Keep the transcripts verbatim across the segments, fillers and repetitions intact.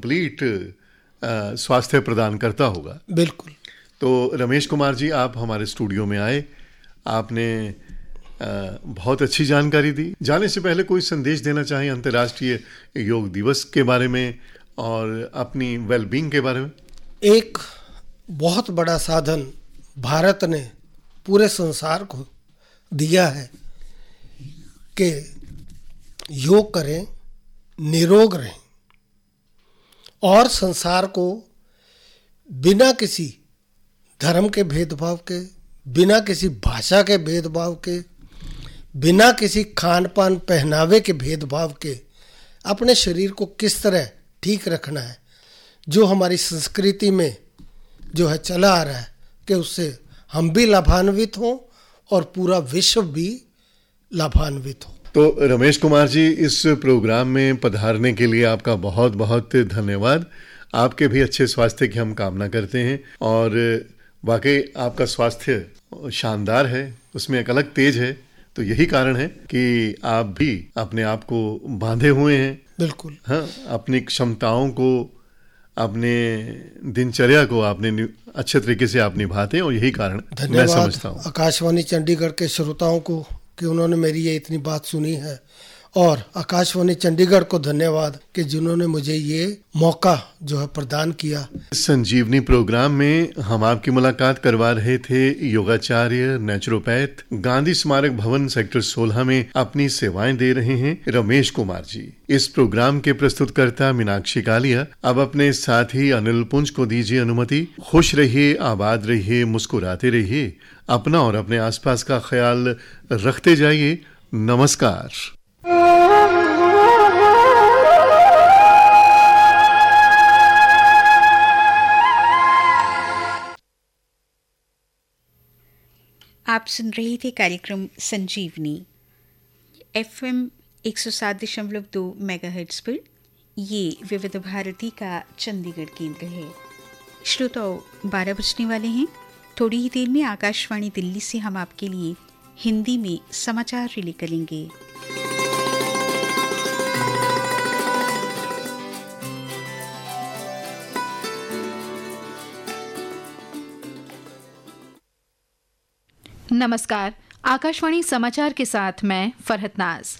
Complete स्वास्थ्य प्रदान करता होगा। बिल्कुल। तो रमेश कुमार जी, आप हमारे स्टूडियो में आए, आपने बहुत अच्छी जानकारी दी। जाने से पहले कोई संदेश देना चाहें अंतर्राष्ट्रीय योग दिवस के बारे में और अपनी वेलबींग के बारे में? एक बहुत बड़ा साधन भारत ने पूरे संसार को दिया है कि योग करें, निरोग रहें और संसार को बिना किसी धर्म के भेदभाव के, बिना किसी भाषा के भेदभाव के, बिना किसी खान पान पहनावे के भेदभाव के अपने शरीर को किस तरह ठीक रखना है, जो हमारी संस्कृति में जो है चला आ रहा है, कि उससे हम भी लाभान्वित हों और पूरा विश्व भी लाभान्वित हो। तो रमेश कुमार जी, इस प्रोग्राम में पधारने के लिए आपका बहुत बहुत धन्यवाद। आपके भी अच्छे स्वास्थ्य की हम कामना करते हैं और वाकई आपका स्वास्थ्य शानदार है, उसमें एक अलग तेज है। तो यही कारण है कि आप भी अपने आप को बांधे हुए हैं। बिल्कुल। हाँ, अपनी क्षमताओं को, अपने दिनचर्या को आपने अच्छे तरीके से आप निभाते हैं और यही कारण मैं समझता हूँ। आकाशवाणी चंडीगढ़ के श्रोताओं को कि उन्होंने मेरी ये इतनी बात सुनी है, और आकाशवाणी चंडीगढ़ को धन्यवाद कि जिन्होंने मुझे ये मौका जो है प्रदान किया। संजीवनी प्रोग्राम में हम आपकी मुलाकात करवा रहे थे योगाचार्य, नेचुरोपैथ, गांधी स्मारक भवन सेक्टर सोलह में अपनी सेवाएं दे रहे हैं रमेश कुमार जी। इस प्रोग्राम के प्रस्तुतकर्ता मीनाक्षी कालिया अब अपने साथी अनिल पुंज को दीजिए अनुमति। खुश रहिए, आबाद रहिए, मुस्कुराते रहिए, अपना और अपने आसपास का ख्याल रखते जाइए। नमस्कार। आप सुन रहे थे कार्यक्रम संजीवनी एफएम एक सौ सात दशमलव दो मेगाहर्ट्ज पर। ये विविध भारती का चंडीगढ़ केंद्र है। श्रोताओं, बारह बजने वाले हैं। थोड़ी ही देर में आकाशवाणी दिल्ली से हम आपके लिए हिंदी में समाचार रिले करेंगे। नमस्कार, आकाशवाणी समाचार के साथ मैं फरहत नाज।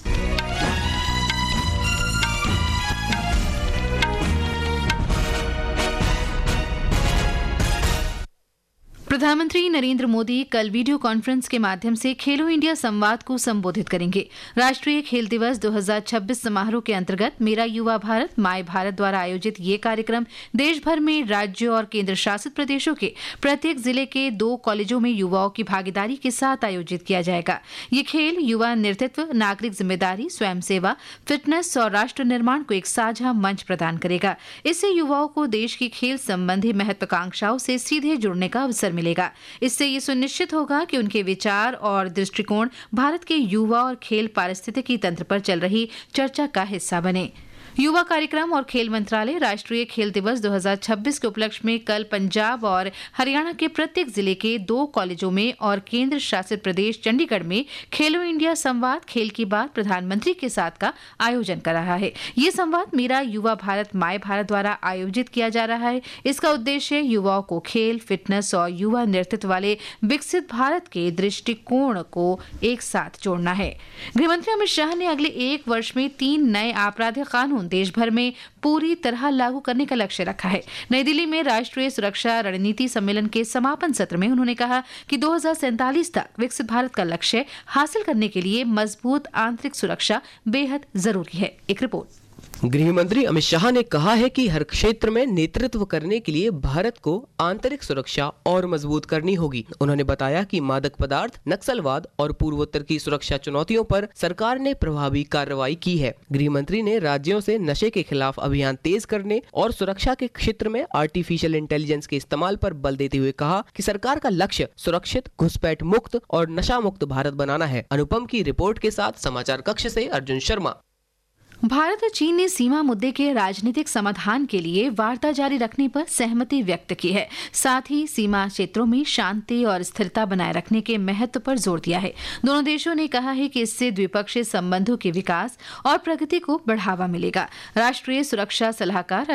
प्रधानमंत्री नरेंद्र मोदी कल वीडियो कॉन्फ्रेंस के माध्यम से खेलो इंडिया संवाद को संबोधित करेंगे। राष्ट्रीय खेल दिवस दो हज़ार छब्बीस समारोह के अंतर्गत मेरा युवा भारत माय भारत द्वारा आयोजित ये कार्यक्रम देश भर में राज्यों और केंद्र शासित प्रदेशों के प्रत्येक जिले के दो कॉलेजों में युवाओं की भागीदारी के साथ आयोजित किया जाएगा। ये खेल युवा नेतृत्व, नागरिक जिम्मेदारी, स्वयं सेवा, फिटनेस और राष्ट्र निर्माण को एक साझा मंच प्रदान करेगा। इससे युवाओं को देश की खेल संबंधी महत्वाकांक्षाओं से सीधे जुड़ने का अवसर मिलेगा। इससे ये सुनिश्चित होगा कि उनके विचार और दृष्टिकोण भारत के युवा और खेल पारिस्थितिकी तंत्र पर चल रही चर्चा का हिस्सा बने। युवा कार्यक्रम और खेल मंत्रालय राष्ट्रीय खेल दिवस दो हज़ार छब्बीस के उपलक्ष्य में कल पंजाब और हरियाणा के प्रत्येक जिले के दो कॉलेजों में और केंद्र शासित प्रदेश चंडीगढ़ में खेलो इंडिया संवाद खेल की बात प्रधानमंत्री के साथ का आयोजन कर रहा है। ये संवाद मेरा युवा भारत माय भारत द्वारा आयोजित किया जा रहा है। इसका उद्देश्य युवाओं को खेल, फिटनेस और युवा नेतृत्व वाले विकसित भारत के दृष्टिकोण को एक साथ जोड़ना है। गृहमंत्री अमित शाह ने अगले एक वर्ष में तीन नए आपराधिक कानून देश भर में पूरी तरह लागू करने का लक्ष्य रखा है। नई दिल्ली में राष्ट्रीय सुरक्षा रणनीति सम्मेलन के समापन सत्र में उन्होंने कहा कि दो हज़ार सैंतालीस तक विकसित भारत का लक्ष्य हासिल करने के लिए मजबूत आंतरिक सुरक्षा बेहद जरूरी है। एक रिपोर्ट। गृह मंत्री अमित शाह ने कहा है कि हर क्षेत्र में नेतृत्व करने के लिए भारत को आंतरिक सुरक्षा और मजबूत करनी होगी। उन्होंने बताया कि मादक पदार्थ, नक्सलवाद और पूर्वोत्तर की सुरक्षा चुनौतियों पर सरकार ने प्रभावी कार्रवाई की है। गृह मंत्री ने राज्यों से नशे के खिलाफ अभियान तेज करने और सुरक्षा के क्षेत्र में आर्टिफिशियल इंटेलिजेंस के इस्तेमाल पर बल देते हुए कहा कि सरकार का लक्ष्य सुरक्षित, घुसपैठ मुक्त और नशा मुक्त भारत बनाना है। अनुपम की रिपोर्ट के साथ समाचार कक्ष से अर्जुन शर्मा। भारत और चीन ने सीमा मुद्दे के राजनीतिक समाधान के लिए वार्ता जारी रखने पर सहमति व्यक्त की है। साथ ही सीमा क्षेत्रों में शांति और स्थिरता बनाए रखने के महत्व पर जोर दिया है। दोनों देशों ने कहा है कि इससे द्विपक्षीय संबंधों के विकास और प्रगति को बढ़ावा मिलेगा। राष्ट्रीय सुरक्षा सलाहकार